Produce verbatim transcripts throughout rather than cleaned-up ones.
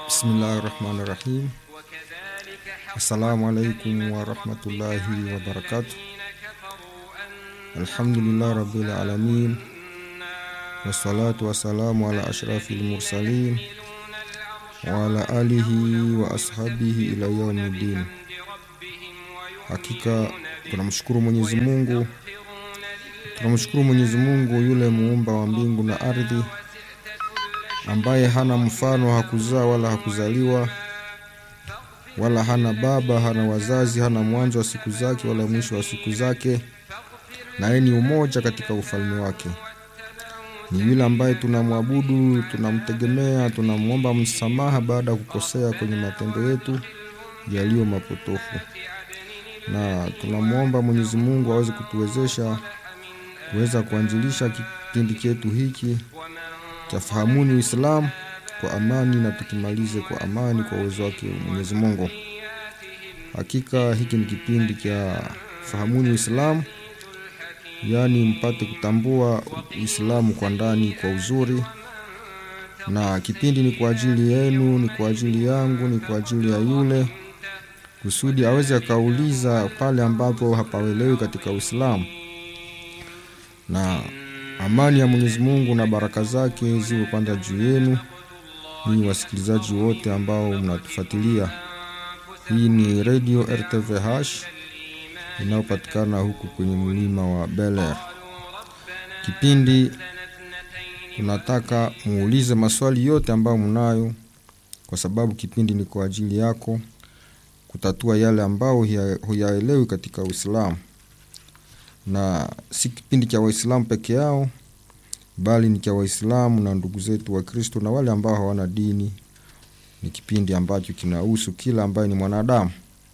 Bismillahirrahmanirrahim. Assalamu alaikum wa rahmatullahi wa barakatuh. Alhamdulillah rabbil alamin. Wassalatu wassalamu ala ashrafil mursalin wa ala alihi wa ashabihi ila yawmiddin. Hakika tunamshukuru Mwenyezi Mungu. Tunamshukuru Mwenyezi Mungu yule muumba wa mbingu na ardhi, ambaye hana mfano, hakuzaa wala hakuzaliwa, wala hana baba, hana wazazi, hana mwanzo wa siku zake wala mwisho wa siku zake, na yeye ni umoja katika ufalme wake. Ni yule ambaye tunamwabudu, tunamtegemea, tunamuomba msamaha baada ya kukosea kwenye matendo yetu yaliyo mapotofu. Na tunamuomba Mwenyezi Mungu aweze kutuwezesha kuweza kuanzilisha kipindi chetu hiki cha Fahamuni Uislamu kwa amani, na tukimalize kwa amani kwa uwezo wake Mwenyezi Mungu. Hakika hiki ni kipindi cha Fahamuni Uislamu, yani mpate kutambua Uislamu kwa ndani kwa uzuri. Na kipindi ni kwa ajili yenu, ni kwa ajili yangu, ni kwa ajili ya yule, kusudi aweze akauliza pale ambapo hapaelewi katika Uislamu. Na amani ya Mwenyezi Mungu na baraka zake ziwe kwanza juu yenu, ni wasikilizaji wote ambao mnatufuatilia. Hii ni Radio R T V H inayopatikana huku kwenye mlima wa Bel Air. Kipindi tunataka muulize maswali yote ambayo mnayo, kwa sababu kipindi ni kwa ajili yako kutatua yale ambao huyaelewi katika Uislamu. Na si kipindi cha Waislamu peke yao, bali ni cha Waislamu na ndugu zetu wa Kristo na wale ambao hawana dini. Ni kipindi ambacho kinahusu kila ambaye ni mwanadamu.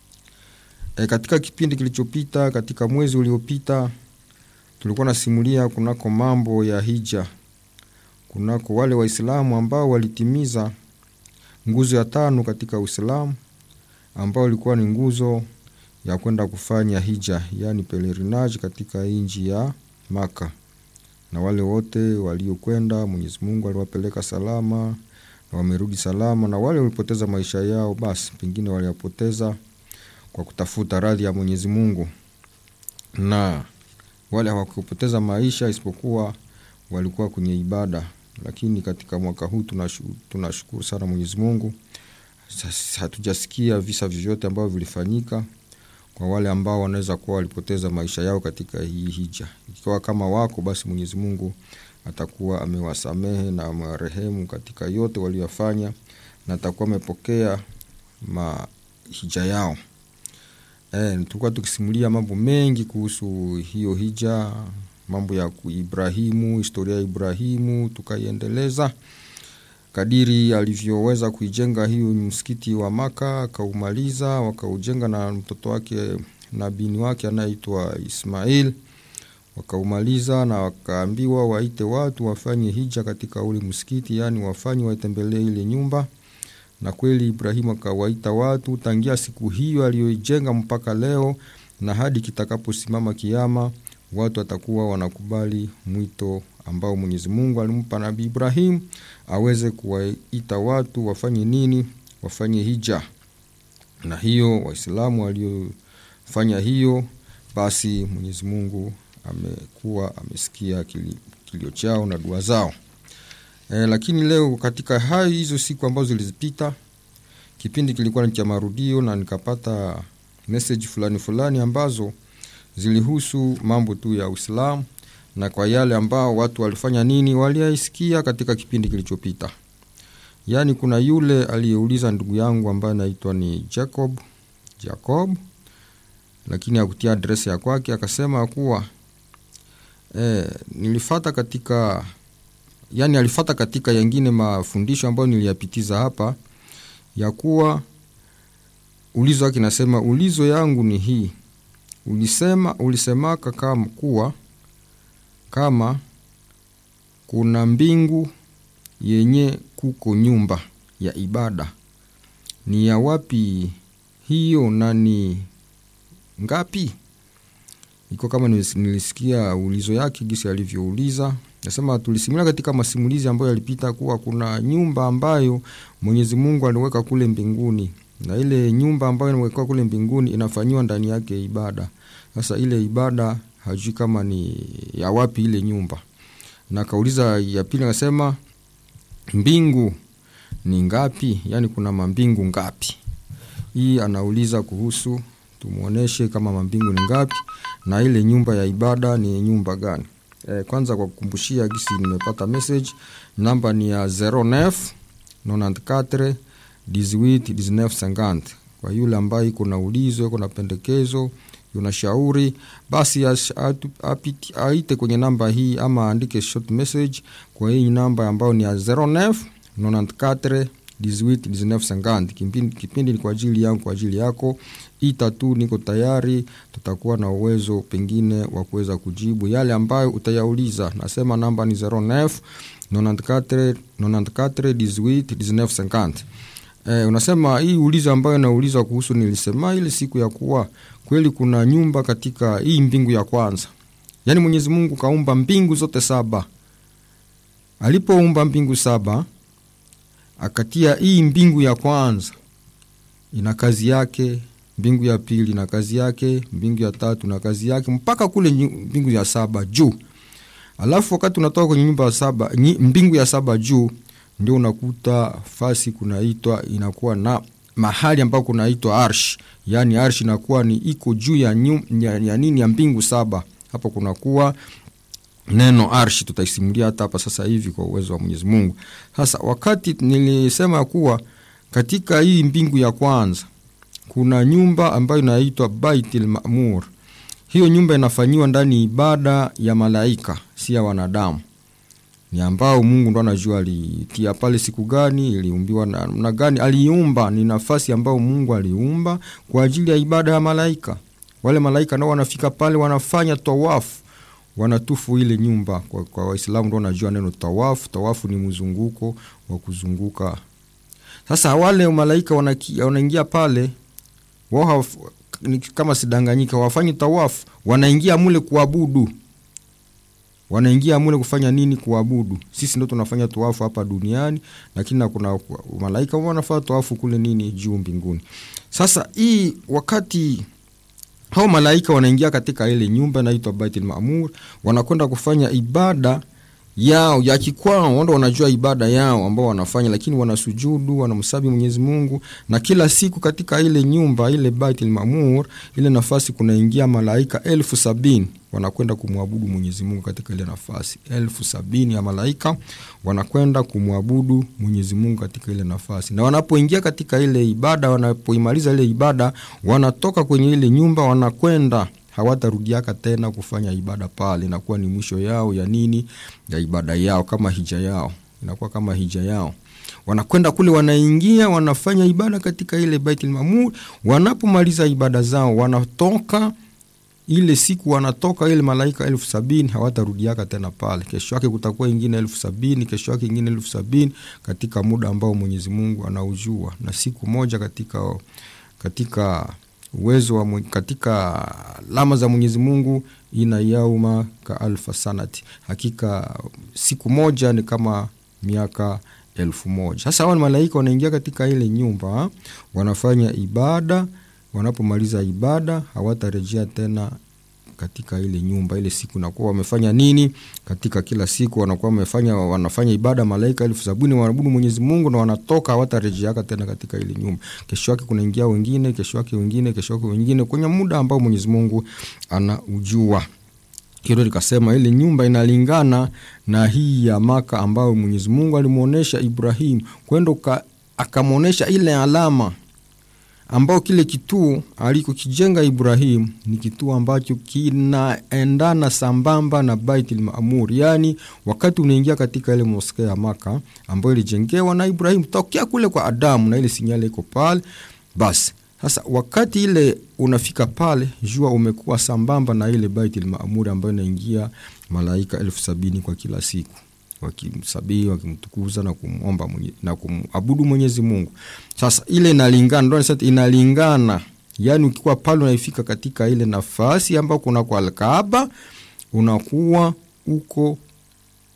E, katika kipindi kilichopita, katika mwezi uliopita, tulikuwa nasimulia kunako mambo ya hija. Kunako wale Waislamu ambao walitimiza nguzo ya tano katika Uislamu, ambao ilikuwa ni nguzo ya kwenda kufanya hija, yani pelerinage katika nchi ya Maka. Na wale wote waliokwenda, Mwenyezi Mungu aliwapeleka salama na wamerudi salama, na wale walipoteza maisha yao, basi pengine waliyapoteza kwa kutafuta radhi ya Mwenyezi Mungu, na wale hawakupoteza maisha isipokuwa walikuwa kwenye ibada. Lakini katika mwaka huu tunashukuru, tunashukuru sana Mwenyezi Mungu, hatujasikia visa vyovyote ambavyo vilifanyika kwa wale ambao wanaweza kuwa walipoteza maisha yao katika hii hija. Ikiwa kama wako, basi Mwenyezi Mungu atakuwa amewasamehe na amewarehemu katika yote waliyofanya, na atakuwa amepokea mahija yao. Eh, tulikuwa tukisimulia mambo mengi kuhusu hiyo hija, mambo ya Ibrahimu, historia ya Ibrahimu, tukaiendeleza kadiri alivyoweza kuijenga hiyo msikiti wa Maka, akaumaliza, wakaujenga na mtoto wake na bini wake anaitwa Ismail, wakaumaliza na wakaambiwa waite watu wafanye hija katika ule msikiti, yani wafanye watembelee ile nyumba. Na kweli Ibrahim akawaita watu. Tangia siku hiyo aliyoijenga mpaka leo na hadi kitakaposimama kiyama, watu watakuwa wanakubali mwito ambao Mwenyezi Mungu alimpa Nabii Ibrahim, aweze kuwaita watu wafanye nini? Wafanye hija. Na hiyo Waislamu waliofanya hiyo, basi Mwenyezi Mungu amekuwa amesikia kilio chao na dua zao. E, lakini leo katika hai hizo siku ambazo zilizopita, kipindi kilikuwa ni cha marudio, na nikapata message fulani fulani ambazo zilihusu mambo tu ya Uislamu, na kwa yale ambao watu walifanya nini, waliaisikia katika kipindi kilichopita. Yani kuna yule aliyeuliza ndugu yangu ambaye anaitwa ni Jacob Jacob, lakini hakutia address ya kwake, akasema kuwa eh nilifuata katika, yani alifuata katika yengine mafundisho ambayo niliyapitiza hapa, ya kuwa ulizo wake nasema, ulizo yangu ni hii: ulisema ulisemaka kama kuwa kama kuna mbingu yenye kuko nyumba ya ibada, ni ya wapi hiyo na ni ngapi? Iko kama nilisikia ulizo yake gisi alivyouliza, Nasema tulisimulia katika masimulizi ambayo yalipita kuwa kuna nyumba ambayo Mwenyezi Mungu aliweka kule mbinguni, na ile nyumba ambayo inawekwa kule mbinguni inafanywa ndani yake ibada. Sasa ile ibada hajui kama ni ya wapi ile nyumba. Na kauliza ya pili akasema mbingu ni ngapi? Yani kuna mambingu ngapi? Hii anauliza kuhusu tumuoneshe kama mambingu ni ngapi na ile nyumba ya ibada ni nyumba gani. E, kwanza kwa kukumbushia gisi nimepata message, namba ni ya zero neuf nonante-quatre dix-huit dix-neuf cinquante. Kwa yule ambaye kuna ulizo, kuna pendekezo, yuna shauri, basi aite kwenye namba hii ama andike short message kwa hii namba ambayo ni ya zero neuf nonante-quatre dix-huit dix-neuf cinquante. Kipindi, kipindi ni kwa ajili yangu, kwa ajili yako. Ita tu, niko tayari, tutakuwa na uwezo pengine wa kuweza kujibu yale ambayo utayauliza. Nasema namba ni zero neuf nonante-quatre dix-huit dix-neuf cinquante. Eh, unasema hii ulizo ambayo nauliza kuhusu, nilisema ile siku ya kuwa kweli kuna nyumba katika hii mbingu ya kwanza. Yaani Mwenyezi Mungu kaumba mbingu zote saba. Alipoumba mbingu saba, akatia hii mbingu ya kwanza ina kazi yake, mbingu ya pili na kazi yake, mbingu ya tatu na kazi yake, mpaka kule mbingu ya saba juu. Alafu wakati unatoka kwenye nyumba ya saba, mbingu ya saba juu, ndio unakuta fasi kunaitwa, inakuwa na mahali ambao kunaitwa arsh. Yani arsh inakuwa ni iko juu ya, ya, ya nini ya mbingu saba. Hapo kunakuwa neno arsh, tutaisimulia hata hapa sasa hivi kwa uwezo wa Mwenyezi Mungu. Sasa wakati nilisema kuwa katika hii mbingu ya kwanza kuna nyumba ambayo inaitwa Baitul Ma'mur. Hiyo nyumba inafanyiwa ndani ibada ya malaika, si ya wanadamu. Ni ambao Mungu ndo anajua alitia pale siku gani, iliumbiwa na, na gani aliumba. Ni nafasi ambao Mungu aliumba kwa ajili ya ibada ya malaika. Wale malaika nao wanafika pale, wanafanya tawafu, wanatufu ile nyumba. Kwa, kwa Waislamu ndo wanajua neno tawafu. Tawafu ni mzunguko wa kuzunguka. Sasa wale malaika wanaingia pale, wao kama sidanganyika, wafanyi tawafu, wanaingia mule kuabudu. Wanaingia mule kufanya nini? Kuabudu. Sisi ndo tunafanya tawafu hapa duniani, lakini na kuna malaika wanafanya tawafu kule nini juu mbinguni. Sasa hii wakati hao malaika wanaingia katika ile nyumba inaitwa Baitul Ma'mur, wanakwenda kufanya ibada yao ya kikwao. Wao wanajua ibada yao ambao wanafanya, lakini wanasujudu, wanamsabi Mwenyezi Mungu. Na kila siku katika ile nyumba, ile Baitul Ma'mur, ile nafasi kunaingia malaika elfu sabini wanakwenda kumwabudu Mwenyezi Mungu katika ile nafasi. Elfu sabini ya malaika wanakwenda kumwabudu Mwenyezi Mungu katika ile nafasi. Na wanapoingia katika ile ibada, wanapoimaliza ile ibada, wanatoka kwenye ile nyumba, wanakwenda, hawatarudiaka tena kufanya ibada pale. Inakuwa ni mwisho yao ya nini? Ya ibada yao, kama hija yao. Inakuwa kama hija yao. Wanakwenda kule, wanaingia, wanafanya ibada katika ile Baitul Ma'mur. Wanapomaliza ibada zao, wanatoka ile siku, wanatoka ile malaika elfu sabini, hawatarudiaka tena pale. Kesho yake kutakuwa ingine elfu sabini, kesho yake ingine elfu sabini, katika muda ambao Mwenyezi Mungu anaujua. Na siku moja katika katika uwezo wa katika lama za Mwenyezi Mungu, ina yauma ka alfa sanati. Hakika siku moja ni kama miaka elfu moja. Sasa wale malaika wanaingia katika ile nyumba, wanafanya ibada. Wanapomaliza ibada, hawatarejea tena katika ile nyumba. Ile siku nakuwa wamefanya nini? Katika kila siku wanakuwa wamefanya wanafanya ibada malaika elfu sabini, wanaabudu Mwenyezi Mungu, na wanatoka, hawatarejea tena katika ile nyumba. Kesho yake kunaingia wengine, kesho yake wengine, kesho yake wengine, kwenye muda ambao Mwenyezi Mungu anaujua. Kile nikasema ile nyumba inalingana na hii ya Maka ambayo Mwenyezi Mungu alimuonesha Ibrahim, kwenda akamuonesha ile alama ambao kile kituo alikokijenga Ibrahim ni kituo ambacho kinaendana sambamba na Baitul Ma'mur. Yani wakati unaingia katika ile moske ya Maka ambayo ilijengewa na Ibrahim tokea kule kwa Adamu, na ile sinyale iko pale, basi sasa wakati ile unafika pale, jua umekuwa sambamba na ile Baitul Ma'mur ambayo inaingia malaika elfu sabini kwa kila siku, wakimsabihi, wakimtukuza na kumuomba na kumuabudu Mwenyezi Mungu. Sasa ile inalingana, ndio sasa inalingana. Yani ukiwa pale unaifika katika ile nafasi ambayo kuna kwa Al-Kaaba, unakuwa uko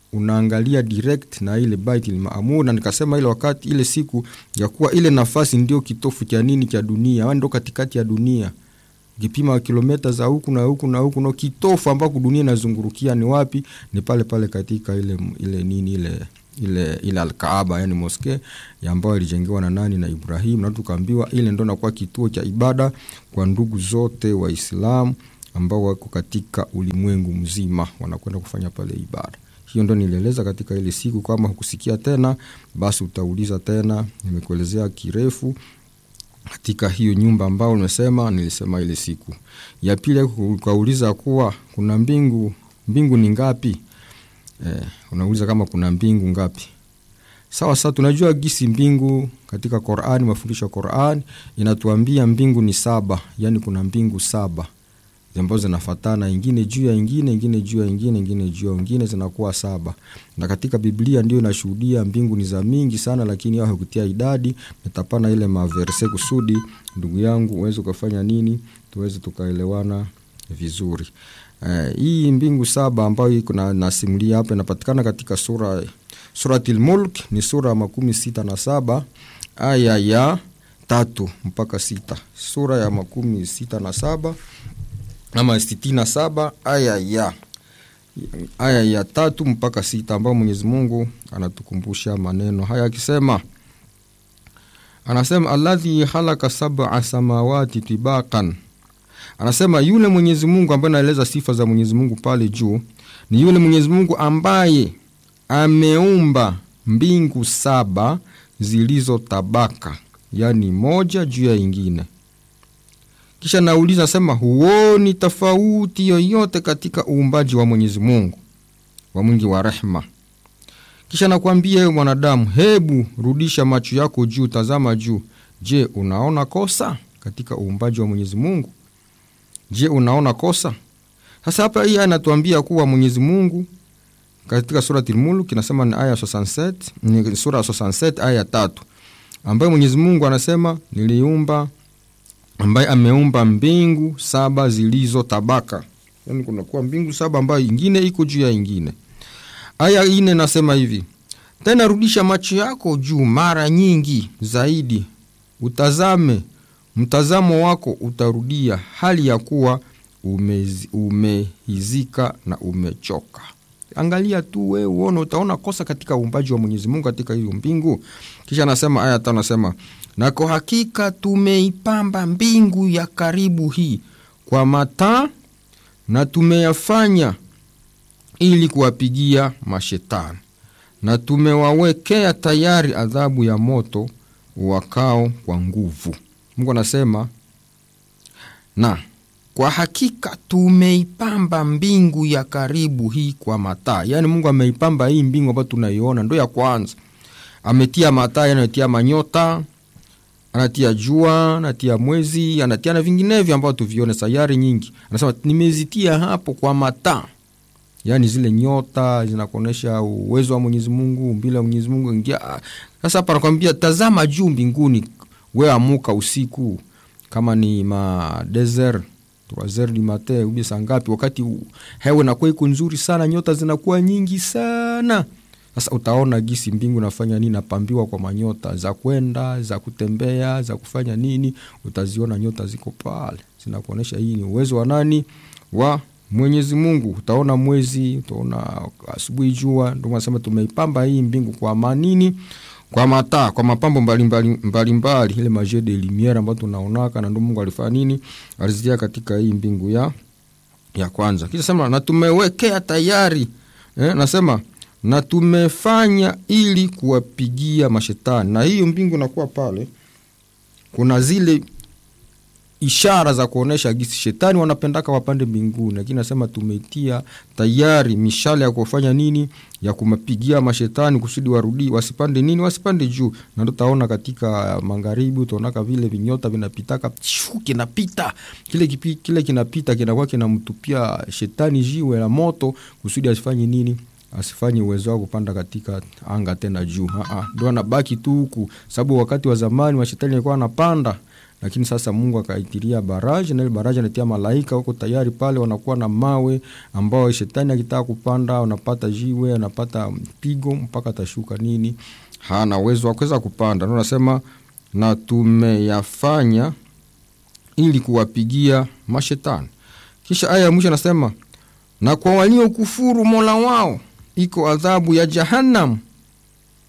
unaangalia direct na ile Baitul Maamur. Na nikasema ile wakati ile siku ya kuwa ile nafasi ndio kitofu cha nini cha dunia, yani ndio katikati ya dunia. Ukipima kilomita za huku na huku na huku, no kitofu ambako dunia inazungurukia ni wapi? Ni pale pale katika ile ile nini ile ile ile Al-Kaaba, yani moske ambayo ilijengewa na nani? Na Ibrahim. Na tukaambiwa ile ndio inakuwa kituo cha ibada kwa ndugu zote Waislamu ambao wako katika ulimwengu mzima, wanakwenda kufanya pale ibada. Hiyo ndio nilieleza katika ile siku. Kama hukusikia tena basi utauliza tena, nimekuelezea kirefu katika hiyo nyumba ambao nimesema nilisema ile siku. Ya pili ukauliza kuwa kuna mbingu, mbingu ni ngapi? Eh, unauliza kama kuna mbingu ngapi. Sawa sawa, tunajua gisi mbingu katika Qur'an, mafundisho ya Qur'an inatuambia mbingu ni saba, yani kuna mbingu saba ambazo zinafuatana, nyingine juu ya nyingine, nyingine juu ya nyingine, nyingine juu ya nyingine, zinakuwa saba. Na katika Biblia ndio inashuhudia mbingu ni za mingi sana, lakini yao hakutia idadi. Nitapana ile maverse kusudi ndugu yangu uweze kufanya nini, tuweze tukaelewana vizuri. Uh, hii mbingu saba ambayo iko na nasimulia hapa inapatikana katika sura Suratul Mulk, ni sura makumi sita na saba aya ya tatu mpaka sita. Sura ya makumi sita na saba ama sitini na saba aya ya aya ya tatu mpaka sita, ambao Mwenyezi Mungu anatukumbusha maneno haya akisema, anasema alladhi khalaqa sab'a samawati tibaqan. Anasema yule Mwenyezi Mungu ambaye anaeleza sifa za Mwenyezi Mungu pale juu ni yule Mwenyezi Mungu ambaye ameumba mbingu saba zilizo tabaka, yani moja juu ya nyingine. Kisha nauliza sema, huoni tofauti yoyote katika uumbaji wa Mwenyezi Mungu, wa mwingi wa rehema? Kisha nakwambia wewe mwanadamu, hebu rudisha macho yako juu, tazama juu. Je, unaona kosa katika uumbaji wa Mwenyezi Mungu? Je, unaona kosa? Sasa hapa hii anatuambia kuwa Mwenyezi Mungu katika Suratul Mulk inasema ni aya sitini na saba, ni sura sitini na saba aya tatu, ambaye Mwenyezi Mungu anasema niliumba, ambaye ameumba mbingu saba zilizo tabaka. Yani kuna kuwa mbingu saba ambayo nyingine iko juu ya nyingine. Aya nne nasema hivi, tena rudisha macho yako juu mara nyingi zaidi, utazame, mtazamo wako utarudia hali ya kuwa umezi, umehizika na umechoka. Angalia tu wewe uone, utaona kosa katika uumbaji wa Mwenyezi Mungu katika hiyo mbingu. Kisha anasema aya tano, anasema na kwa hakika tumeipamba mbingu ya karibu hii kwa mataa, na tumeyafanya ili kuwapigia mashetani, na tumewawekea tayari adhabu ya moto wakao kwa nguvu. Mungu anasema na kwa hakika tumeipamba mbingu ya karibu hii kwa mataa. Yani Mungu ameipamba hii mbingu ambayo tunaiona ndio ya kwanza. Ametia mataa, yani anatia manyota, anatia jua, anatia mwezi, anatia na vinginevyo ambao tuvione, sayari nyingi. Anasema nimezitia hapo kwa mataa. Yani zile nyota zinakuonesha uwezo wa Mwenyezi Mungu, bila Mwenyezi Mungu ingia. Sasa hapa anakuambia tazama juu mbinguni, wewe amuka usiku kama ni ma desert tuwazeri ni mate ubi sangapi, wakati hewa inakuwa iko nzuri sana, nyota zinakuwa nyingi sana. Sasa utaona gisi mbingu nafanya nini, napambiwa kwa manyota za kwenda, za kutembea, za kufanya nini. Utaziona nyota ziko pale, zinakuonesha hii ni uwezo wa nani? Wa Mwenyezi Mungu. Utaona mwezi, utaona asubuhi jua. Ndio nasema tumeipamba hii mbingu kwa manini, kwa mataa, kwa mapambo mbalimbali mbalimbali, ile majet de lumière ambayo tunaonaka. Na ndio Mungu alifanya nini, alizitia katika hii mbingu ya ya kwanza. Kisha sema na tumewekea tayari, eh, nasema na tumefanya ili kuwapigia mashetani. Na hiyo mbingu inakuwa pale, kuna zile ishara za kuonesha gisi shetani wanapendaka wapande mbinguni, lakini nasema tumetia tayari mishale ya kufanya nini, ya kumapigia mashetani kusudi warudi, wasipande nini, wasipande juu. Na ndio taona katika magharibi utaona vile vinyota vinapitaka, kinapita kile kipi, kile kinapita kinakuwa kinamtupia shetani jiwe la moto kusudi asifanye nini, asifanye uwezo wake kupanda katika anga tena juu. Ah ah, ndio anabaki tu huku, sababu wakati wa zamani mashetani walikuwa wanapanda lakini sasa Mungu akaitiria baraji, na ile baraji anatia malaika wako tayari pale, wanakuwa na mawe ambao shetani akitaka kupanda unapata jiwe, anapata pigo mpaka atashuka nini, hana uwezo wa kuweza kupanda. Na unasema na tumeyafanya ili kuwapigia mashetani. Kisha aya ya mwisho nasema na kwa walio kufuru Mola wao iko adhabu ya Jahannam